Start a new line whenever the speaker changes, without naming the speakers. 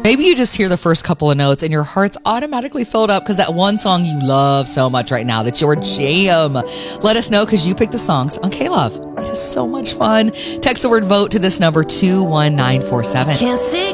Maybe you just hear the first couple of notes and your heart's automatically filled up because that one song you love so much right now, that's your jam. Let us know because you picked the songs on K-Love. It is so much fun. Text the word VOTE to this number 21947.
Can't see